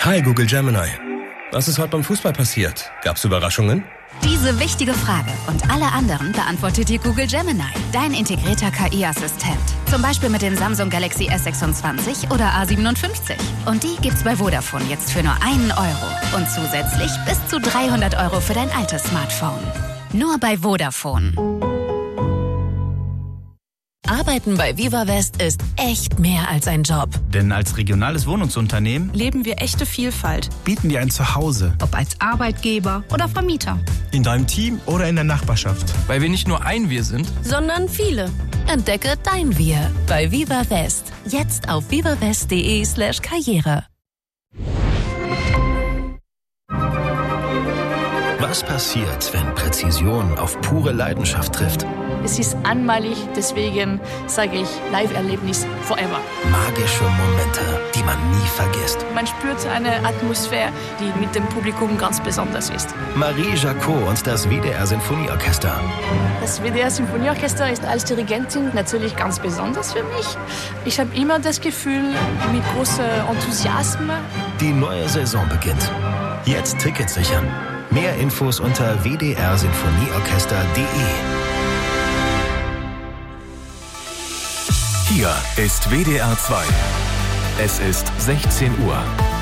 Hi Google Gemini. Was ist heute beim Fußball passiert? Gab's Überraschungen? Diese wichtige Frage und alle anderen beantwortet dir Google Gemini, dein integrierter KI-Assistent. Zum Beispiel mit den Samsung Galaxy S26 oder A57. Und die gibt's bei Vodafone jetzt für nur 1 Euro. Und zusätzlich bis zu 300 Euro für dein altes Smartphone. Nur bei Vodafone. Arbeiten bei Viva West ist echt mehr als ein Job. Denn als regionales Wohnungsunternehmen leben wir echte Vielfalt. Bieten dir ein Zuhause. Ob als Arbeitgeber oder Vermieter. In deinem Team oder in der Nachbarschaft. Weil wir nicht nur ein Wir sind, sondern viele. Entdecke dein Wir bei Viva West. Jetzt auf vivawest.de/Karriere. Was passiert, wenn Präzision auf pure Leidenschaft trifft? Es ist einmalig, deswegen sage ich Live-Erlebnis forever. Magische Momente, die man nie vergisst. Man spürt eine Atmosphäre, die mit dem Publikum ganz besonders ist. Marie Jacot und das WDR-Sinfonieorchester. Das WDR-Sinfonieorchester ist als Dirigentin natürlich ganz besonders für mich. Ich habe immer das Gefühl, mit großem Enthusiasmus. Die neue Saison beginnt. Jetzt Tickets sichern. Mehr Infos unter wdrsinfonieorchester.de. Hier ist WDR 2. Es ist 16 Uhr.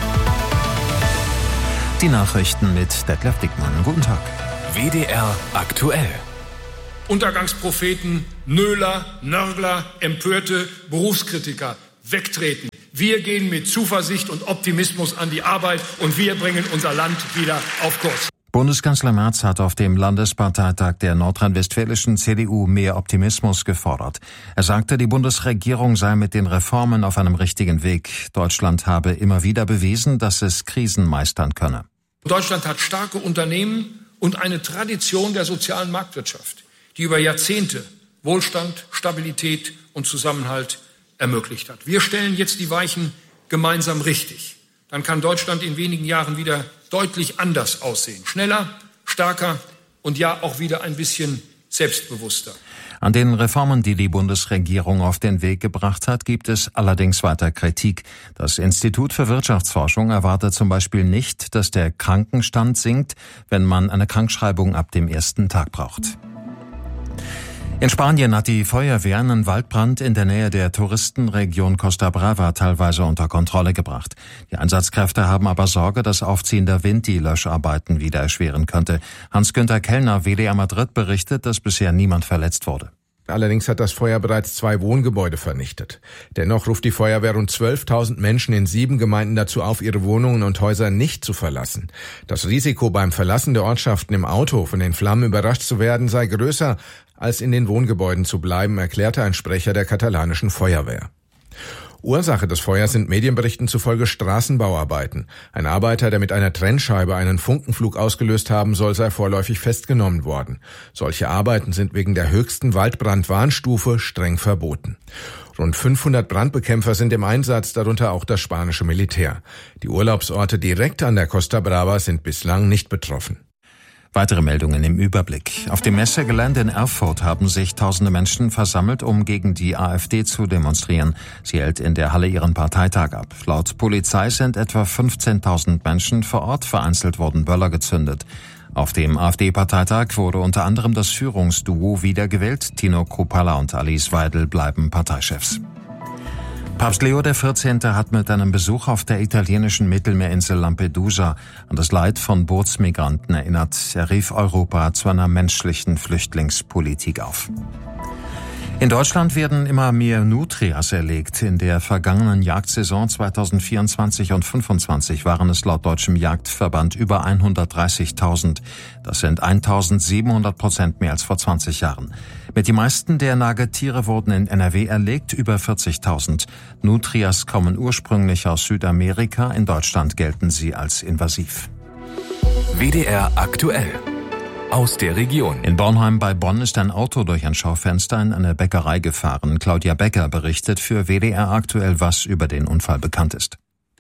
Die Nachrichten mit Detlef Dickmann. Guten Tag. WDR aktuell. Untergangspropheten, Nöler, Nörgler, Empörte, Berufskritiker wegtreten. Wir gehen mit Zuversicht und Optimismus an die Arbeit und wir bringen unser Land wieder auf Kurs. Bundeskanzler Merz hat auf dem Landesparteitag der nordrhein-westfälischen CDU mehr Optimismus gefordert. Er sagte, die Bundesregierung sei mit den Reformen auf einem richtigen Weg. Deutschland habe immer wieder bewiesen, dass es Krisen meistern könne. Deutschland hat starke Unternehmen und eine Tradition der sozialen Marktwirtschaft, die über Jahrzehnte Wohlstand, Stabilität und Zusammenhalt ermöglicht hat. Wir stellen jetzt die Weichen gemeinsam richtig. Dann kann Deutschland in wenigen Jahren wieder deutlich anders aussehen. Schneller, stärker und ja auch wieder ein bisschen selbstbewusster. An den Reformen, die die Bundesregierung auf den Weg gebracht hat, gibt es allerdings weiter Kritik. Das Institut für Wirtschaftsforschung erwartet zum Beispiel nicht, dass der Krankenstand sinkt, wenn man eine Krankschreibung ab dem ersten Tag braucht. In Spanien hat die Feuerwehr einen Waldbrand in der Nähe der Touristenregion Costa Brava teilweise unter Kontrolle gebracht. Die Einsatzkräfte haben aber Sorge, dass aufziehender Wind die Löscharbeiten wieder erschweren könnte. Hans-Günther Kellner, WDR Madrid, berichtet, dass bisher niemand verletzt wurde. Allerdings hat das Feuer bereits 2 Wohngebäude vernichtet. Dennoch ruft die Feuerwehr rund 12.000 Menschen in 7 Gemeinden dazu auf, ihre Wohnungen und Häuser nicht zu verlassen. Das Risiko beim Verlassen der Ortschaften im Auto von den Flammen überrascht zu werden sei größer, als in den Wohngebäuden zu bleiben, erklärte ein Sprecher der katalanischen Feuerwehr. Ursache des Feuers sind Medienberichten zufolge Straßenbauarbeiten. Ein Arbeiter, der mit einer Trennscheibe einen Funkenflug ausgelöst haben soll, sei vorläufig festgenommen worden. Solche Arbeiten sind wegen der höchsten Waldbrandwarnstufe streng verboten. Rund 500 Brandbekämpfer sind im Einsatz, darunter auch das spanische Militär. Die Urlaubsorte direkt an der Costa Brava sind bislang nicht betroffen. Weitere Meldungen im Überblick. Auf dem Messegelände in Erfurt haben sich tausende Menschen versammelt, um gegen die AfD zu demonstrieren. Sie hält in der Halle ihren Parteitag ab. Laut Polizei sind etwa 15.000 Menschen vor Ort, vereinzelt wurden Böller gezündet. Auf dem AfD-Parteitag wurde unter anderem das Führungsduo wiedergewählt. Tino Kruppalla und Alice Weidel bleiben Parteichefs. Papst Leo XIV. Hat mit einem Besuch auf der italienischen Mittelmeerinsel Lampedusa an das Leid von Bootsmigranten erinnert. Er rief Europa zu einer menschlichen Flüchtlingspolitik auf. In Deutschland werden immer mehr Nutrias erlegt. In der vergangenen Jagdsaison 2024 und 2025 waren es laut deutschem Jagdverband über 130.000. Das sind 1.700% mehr als vor 20 Jahren. Mit die meisten der Nagetiere wurden in NRW erlegt, über 40.000. Nutrias kommen ursprünglich aus Südamerika. In Deutschland gelten sie als invasiv. WDR aktuell. Aus der Region. In Bornheim bei Bonn ist ein Auto durch ein Schaufenster in eine Bäckerei gefahren. Claudia Becker berichtet für WDR aktuell, was über den Unfall bekannt ist.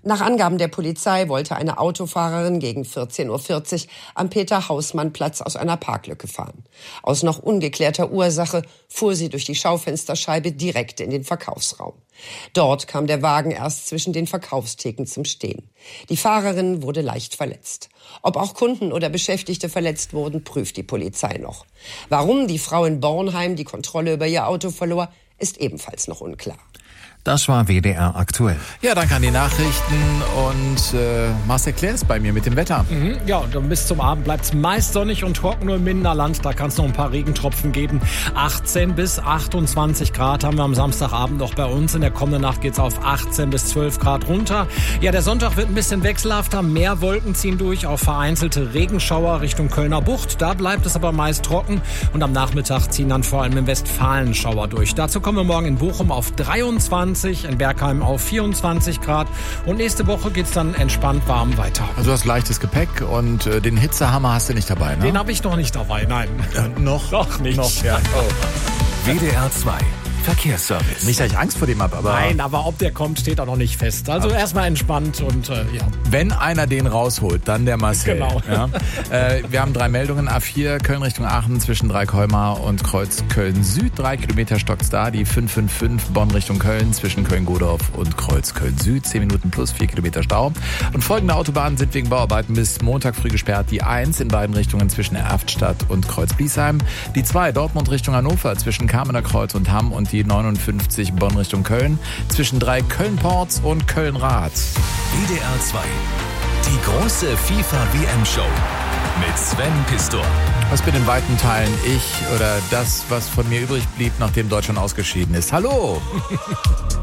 Nach Angaben der Polizei wollte eine Autofahrerin gegen 14:40 Uhr am Peter-Hausmann-Platz aus einer Parklücke fahren. Aus noch ungeklärter Ursache fuhr sie durch die Schaufensterscheibe direkt in den Verkaufsraum. Dort kam der Wagen erst zwischen den Verkaufstheken zum Stehen. Die Fahrerin wurde leicht verletzt. Ob auch Kunden oder Beschäftigte verletzt wurden, prüft die Polizei noch. Warum die Frau in Bornheim die Kontrolle über ihr Auto verlor, ist ebenfalls noch unklar. Das war WDR aktuell. Ja, danke an die Nachrichten und Marcel Claire ist bei mir mit dem Wetter. Ja, und bis zum Abend bleibt es meist sonnig und trocken, nur im Minderland. Da kann es noch ein paar Regentropfen geben. 18 bis 28 Grad haben wir am Samstagabend noch bei uns. In der kommenden Nacht geht es auf 18 bis 12 Grad runter. Ja, der Sonntag wird ein bisschen wechselhafter. Mehr Wolken ziehen durch, auch vereinzelte Regenschauer Richtung Kölner Bucht. Da bleibt es aber meist trocken. Und am Nachmittag ziehen dann vor allem im Westfalen Schauer durch. Dazu kommen wir morgen in Bochum auf 23, in Bergheim auf 24 Grad und nächste Woche geht's dann entspannt warm weiter. Also du hast leichtes Gepäck und den Hitzehammer hast du nicht dabei, ne? Den habe ich noch nicht dabei, nein. Noch? Doch nicht. Noch, ja. Oh. WDR 2 Verkehrsservice. Nicht, dass ich Angst vor dem habe, aber... Nein, aber ob der kommt, steht auch noch nicht fest. Also erstmal entspannt und ja. Wenn einer den rausholt, dann der Marcel. Genau. Ja. Wir haben 3 Meldungen. A4 Köln Richtung Aachen zwischen Dreikolmar und Kreuz Köln-Süd. 3 Kilometer stockt's da. Die 555 Bonn Richtung Köln zwischen Köln-Godorf und Kreuz Köln-Süd. 10 Minuten plus 4 Kilometer Stau. Und folgende Autobahnen sind wegen Bauarbeiten bis Montag früh gesperrt. Die 1 in beiden Richtungen zwischen Erftstadt und Kreuz-Bliesheim. Die 2 Dortmund Richtung Hannover zwischen Kamener Kreuz und Hamm und die 59 Bonn Richtung Köln zwischen 3 Köln-Ports und Köln-Rath. WDR 2. Die große FIFA-WM-Show mit Sven Pistor. Was bin in weiten Teilen ich oder das, was von mir übrig blieb, nachdem Deutschland ausgeschieden ist. Hallo!